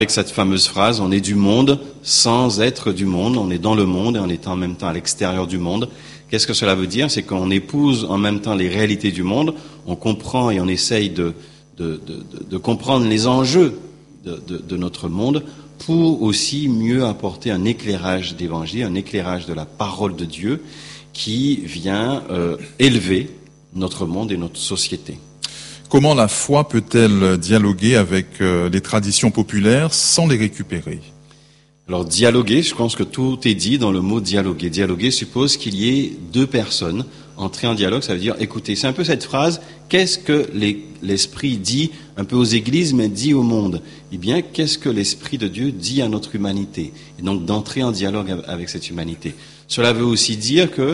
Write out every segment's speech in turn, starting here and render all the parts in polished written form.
Avec cette fameuse phrase, on est du monde sans être du monde, on est dans le monde et on est en même temps à l'extérieur du monde. Qu'est-ce que cela veut dire? C'est qu'on épouse en même temps les réalités du monde, on comprend et on essaye de comprendre les enjeux de notre monde pour aussi mieux apporter un éclairage d'évangile, un éclairage de la parole de Dieu qui vient élever notre monde et notre société. Comment la foi peut-elle dialoguer avec les traditions populaires sans les récupérer? Alors dialoguer, je pense que tout est dit dans le mot dialoguer. Dialoguer suppose qu'il y ait deux personnes. Entrer en dialogue, ça veut dire écouter. C'est un peu cette phrase, qu'est-ce que l'Esprit dit un peu aux églises, mais dit au monde? Eh bien, qu'est-ce que l'Esprit de Dieu dit à notre humanité? Et donc d'entrer en dialogue avec cette humanité. Cela veut aussi dire que,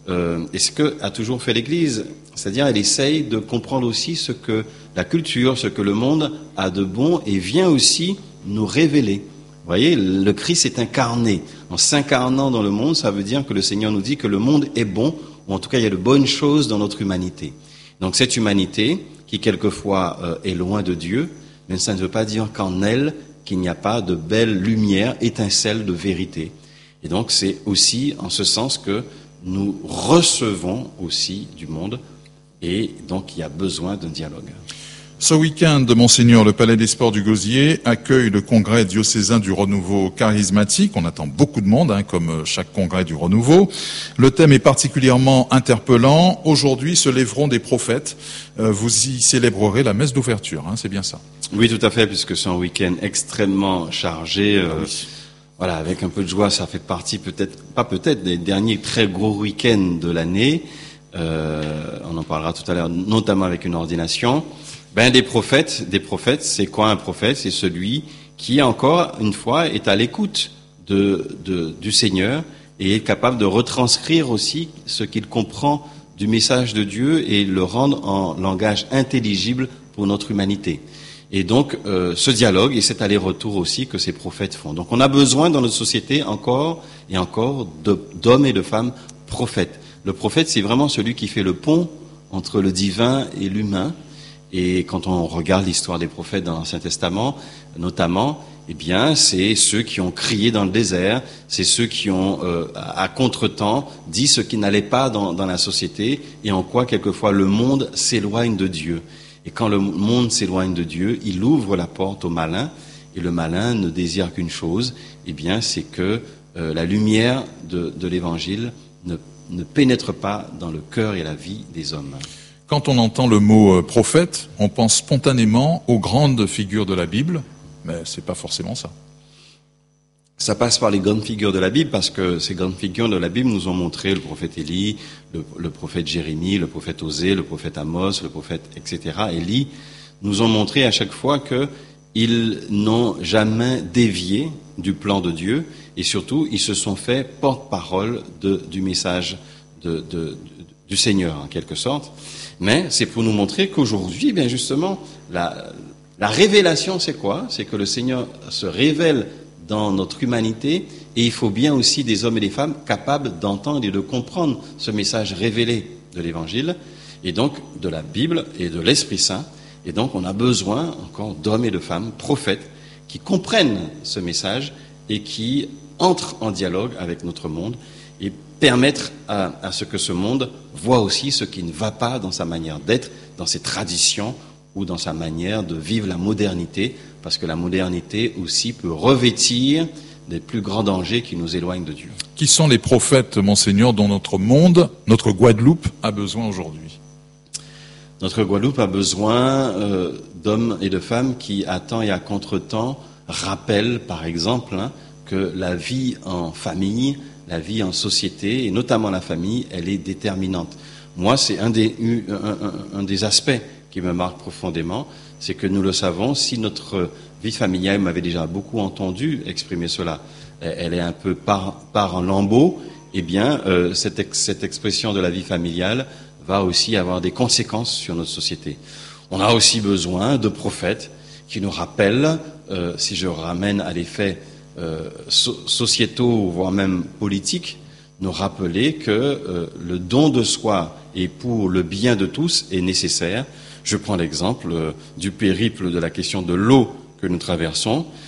et ce que a toujours fait l'Église, c'est-à-dire elle essaye de comprendre aussi ce que la culture, ce que le monde a de bon et vient aussi nous révéler. Vous voyez, le Christ est incarné. En s'incarnant dans le monde, ça veut dire que le Seigneur nous dit que le monde est bon, ou en tout cas il y a de bonnes choses dans notre humanité. Donc cette humanité, qui quelquefois est loin de Dieu, mais ça ne veut pas dire qu'en elle, qu'il n'y a pas de belle lumière, étincelle de vérité. Et donc c'est aussi en ce sens que nous recevons aussi du monde, et donc il y a besoin d'un dialogue. Ce week-end, Monseigneur, le Palais des Sports du Gosier accueille le congrès diocésain du Renouveau charismatique. On attend beaucoup de monde, comme chaque congrès du Renouveau. Le thème est particulièrement interpellant. Aujourd'hui se lèveront des prophètes. Vous y célébrerez la messe d'ouverture, c'est bien ça? Oui, tout à fait, puisque c'est un week-end extrêmement chargé. Oui. Voilà, avec un peu de joie, ça fait partie des derniers très gros week-ends de l'année. On en parlera tout à l'heure, notamment avec une ordination. Des prophètes, c'est quoi un prophète? C'est celui qui, encore une fois, est à l'écoute du Seigneur et est capable de retranscrire aussi ce qu'il comprend du message de Dieu et le rendre en langage intelligible pour notre humanité. Et donc, ce dialogue et cet aller-retour aussi que ces prophètes font. Donc, on a besoin dans notre société encore et encore d'hommes et de femmes prophètes. Le prophète, c'est vraiment celui qui fait le pont entre le divin et l'humain. Et quand on regarde l'histoire des prophètes dans l'Ancien Testament, notamment, eh bien, c'est ceux qui ont crié dans le désert, c'est ceux qui ont, à contretemps, dit ce qui n'allait pas dans la société et en quoi, quelquefois, le monde s'éloigne de Dieu. Et quand le monde s'éloigne de Dieu, il ouvre la porte au malin, et le malin ne désire qu'une chose, eh bien, c'est que la lumière de l'Évangile ne pénètre pas dans le cœur et la vie des hommes. Quand on entend le mot prophète, on pense spontanément aux grandes figures de la Bible, mais c'est pas forcément ça. Ça passe par les grandes figures de la Bible, parce que ces grandes figures de la Bible nous ont montré le prophète Élie, le prophète Jérémie, le prophète Osée, le prophète Amos, le prophète, etc. Élie, nous ont montré à chaque fois qu'ils n'ont jamais dévié du plan de Dieu, et surtout, ils se sont fait porte-parole du message du Seigneur, en quelque sorte. Mais c'est pour nous montrer qu'aujourd'hui, bien justement, la révélation, c'est quoi? C'est que le Seigneur se révèle dans notre humanité, et il faut bien aussi des hommes et des femmes capables d'entendre et de comprendre ce message révélé de l'Évangile, et donc de la Bible et de l'Esprit Saint. Et donc on a besoin encore d'hommes et de femmes prophètes qui comprennent ce message et qui entrent en dialogue avec notre monde et permettre à ce que ce monde voit aussi ce qui ne va pas dans sa manière d'être, dans ses traditions ou dans sa manière de vivre la modernité, parce que la modernité aussi peut revêtir des plus grands dangers qui nous éloignent de Dieu. Qui sont les prophètes, Monseigneur, dont notre monde, notre Guadeloupe, a besoin aujourd'hui? Notre Guadeloupe a besoin d'hommes et de femmes qui, à temps et à contre-temps, rappellent, par exemple, que la vie en famille, la vie en société, et notamment la famille, elle est déterminante. Moi, c'est un des aspects qui me marque profondément, c'est que nous le savons, si notre vie familiale, m'avait déjà beaucoup entendu exprimer cela, elle est un peu part en lambeaux, eh bien, cette expression de la vie familiale va aussi avoir des conséquences sur notre société. On a aussi besoin de prophètes qui nous rappellent, si je ramène à des faits sociétaux, voire même politiques, nous rappeler que le don de soi et pour le bien de tous est nécessaire. Je prends l'exemple du périple de la question de l'eau que nous traversons.